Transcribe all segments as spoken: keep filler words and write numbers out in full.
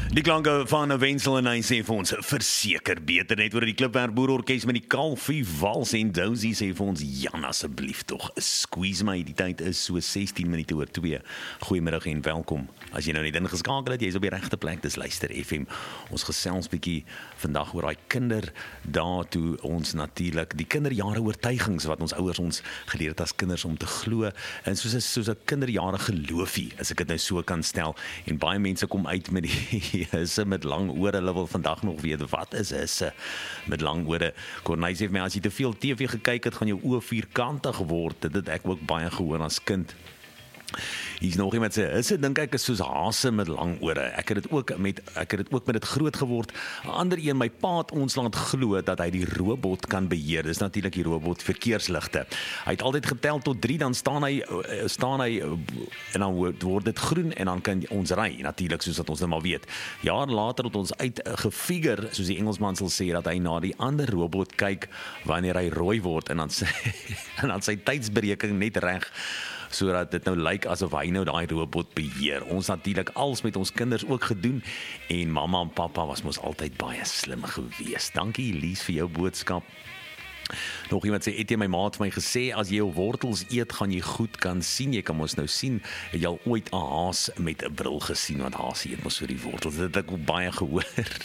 Die klanke van 'n Wensel en hy sê vir ons, verseker beter net oor die Klipwerk Boerorkes met die Kalfie Wals en Dozy sê vir ons, Jan asseblief tog, squeeze my, die tyd is so sestien minute oor twee. Goeiemiddag en welkom. As jy nou net ingeskakel het, jy is op die regte plek, dis Luister F M. Ons gesels bietjie vandag oor daai kinderdae toe ons natuurlik die kinderjare oortuigings wat ons ouers ons geleer het as kinders om te glo, en soos 'n soos 'n kinderjare geloofie, as ek dit nou so kan stel, en baie mense kom uit met die hisse met lang ore, hulle wil vandag nog weet, wat is hisse met lang ore? Corneille sê vir my, as jy te veel T V gekyk het, gaan jou oë vierkantig word. Dit het ek ook baie gehoor as kind. Hier's nog iemand sê, hisse dink ek is soos hase met lang ore. Ek het dit ook met ek het dit ook met dit groot geword. 'n Ander een, my pa het ons laat glo dat hy die robot kan beheer. Dis natuurlik die robot verkeersligte. Hy het altyd getel tot drie, dan staan hy staan hy en dan word dit groen en dan kan ons ry. Natuurlik soos wat ons nou maar weet. Jare later het ons uit gefigure, soos die Engelsman sal sê, dat hy na die ander robot kyk wanneer hy rooi word en dan sy en dan sy tydsberekening net reg, sodat dit nou lyk asof hy nou daai robot beheer. Ons natuurlik als met ons kinders ook gedoen, en mamma en pappa was mos altyd baie slim geweest. Dankie Elise vir jou boodskap. Nog iemand sê, het jy my maat vir my gesê, as jy jou wortels eet, gaan jy goed kan sien. Jy kan mos nou sien, het jy al ooit 'n haas met 'n bril gesien, want haas eet mos so die wortels. Dit het ek ook baie gehoor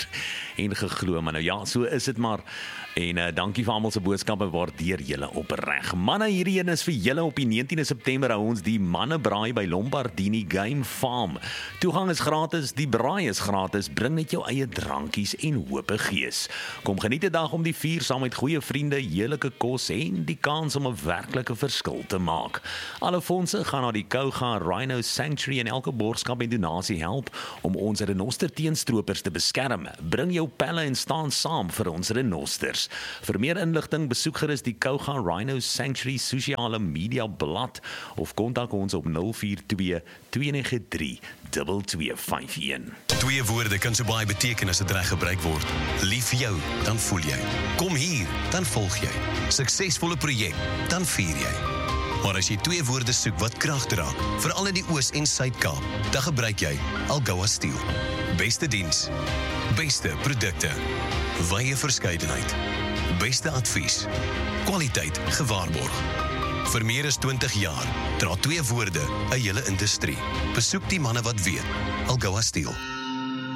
en geglo, maar nou ja, so is dit maar. En uh, dankie vir almal se boodskappe, waardeer julle opreg. Manne, hierdie een is vir julle. Op die negentiende September hou ons die mannebraai by Lombardini Game Farm. Toegang is gratis, die braai is gratis. Bring net jou eie drankies en hope gees. Kom geniet die dag om die vuur saam met goeie vriende, heerlike kos en die kans om 'n werklike verskil te maak. Alle fondse gaan na die Kouga Rhino Sanctuary, en elke borgskap en donasie help om ons renoster teenstropers te beskerm. Bring jou pelle en staan saam vir ons renosters. Vir meer inligting besoek gerus die Kouga Rhino Sanctuary sosiale media blad of kontak ons op nul vier twee, twee nege drie, twee twee vyf een. Twee woorde kan so baie beteken as dit reg gebruik word. Lief vir jou, dan voel jy. Kom hier, dan volg jy. Suksesvolle projek, dan vier jy. Maar as jy twee woorde soek wat krag dra, veral in die Oos- en Suid-Kaap, dan gebruik jy Algoa Steel. Beste diens, beste produkte, wye verskeidenheid, beste advies, kwaliteit gewaarborg. Vir meer as twintig jaar dra twee woorde 'n hele industrie. Besoek die manne wat weet. Algoa Steel.